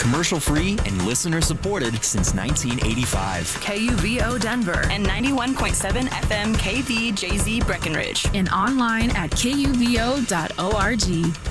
Commercial-free and listener-supported since 1985. KUVO Denver and 91.7 FM KVJZ Breckenridge. and online at kuvo.org.